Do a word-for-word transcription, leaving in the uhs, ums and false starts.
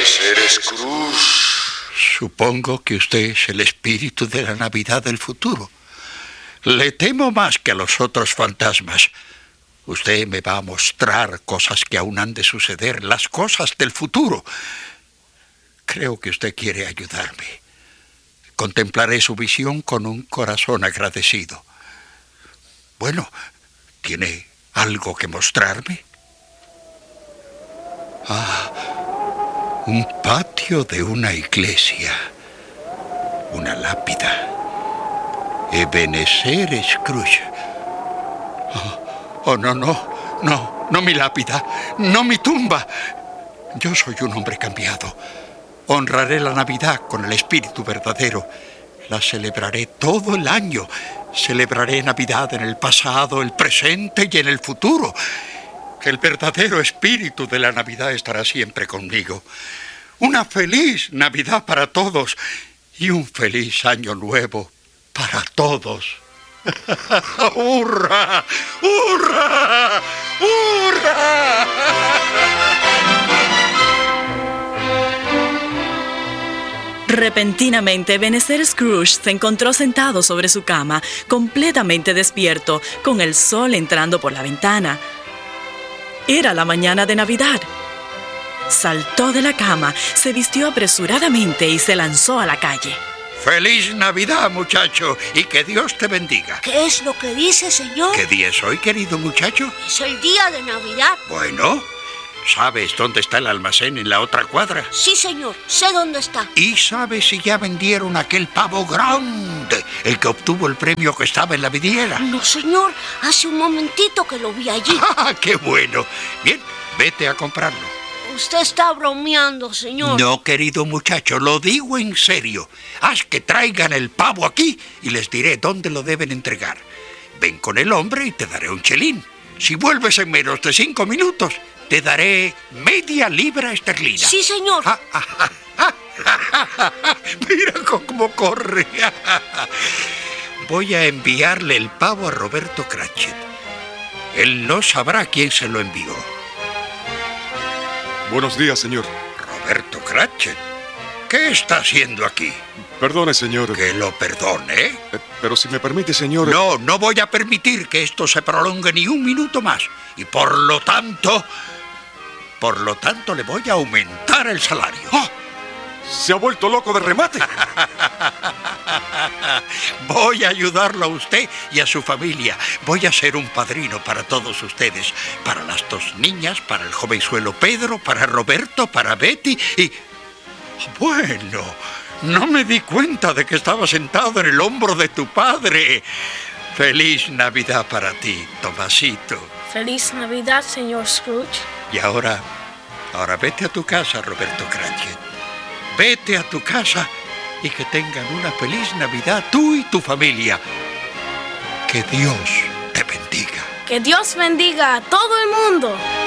Ebenezer Scrooge. Supongo que usted es el espíritu de la Navidad del futuro. Le temo más que a los otros fantasmas. Usted me va a mostrar cosas que aún han de suceder, las cosas del futuro. Creo que usted quiere ayudarme. Contemplaré su visión con un corazón agradecido. Bueno, ¿tiene algo que mostrarme? Ah, un patio de una iglesia. Una lápida. Ebenezer Scrooge. Oh, oh, no, no, no, no mi lápida, no mi tumba. Yo soy un hombre cambiado. Honraré la Navidad con el espíritu verdadero. La celebraré todo el año. Celebraré Navidad en el pasado, el presente y en el futuro. El verdadero espíritu de la Navidad estará siempre conmigo. Una feliz Navidad para todos y un feliz año nuevo para todos. ¡Hurra! ¡Hurra! ¡Hurra! Repentinamente, Ebenezer Scrooge se encontró sentado sobre su cama, completamente despierto, con el sol entrando por la ventana. Era la mañana de Navidad. Saltó de la cama, se vistió apresuradamente y se lanzó a la calle. ¡Feliz Navidad, muchacho! Y que Dios te bendiga. ¿Qué es lo que dice, señor? ¿Qué día es hoy, querido muchacho? Es el día de Navidad. Bueno, ¿sabes dónde está el almacén en la otra cuadra? Sí, señor, sé dónde está. ¿Y sabes si ya vendieron aquel pavo grande, el que obtuvo el premio que estaba en la vidriera? No, señor, hace un momentito que lo vi allí. ¡Ah, qué bueno! Bien, vete a comprarlo. Usted está bromeando, señor. No, querido muchacho, lo digo en serio. Haz que traigan el pavo aquí y les diré dónde lo deben entregar. Ven con el hombre y te daré un chelín. Si vuelves en menos de cinco minutos, te daré media libra esterlina. Sí, señor. Ah, ah, ah, ah, ah, ah, ah. Mira cómo corre. Voy a enviarle el pavo a Roberto Cratchit. Él no sabrá quién se lo envió. Buenos días, señor. Roberto Cratchit, ¿qué está haciendo aquí? Perdone, señor. Que lo perdone. Eh, pero si me permite, señor... No, no voy a permitir que esto se prolongue ni un minuto más. Y por lo tanto... Por lo tanto, le voy a aumentar el salario. ¡Oh! ¡Se ha vuelto loco de remate! Voy a ayudarlo a usted y a su familia. Voy a ser un padrino para todos ustedes. Para las dos niñas, para el jovenzuelo Pedro, para Roberto, para Betty y... Bueno, no me di cuenta de que estaba sentado en el hombro de tu padre. Feliz Navidad para ti, Tomasito. Feliz Navidad, señor Scrooge. Y ahora, ahora vete a tu casa, Roberto Cratchit. Vete a tu casa y que tengan una feliz Navidad tú y tu familia. Que Dios te bendiga. Que Dios bendiga a todo el mundo.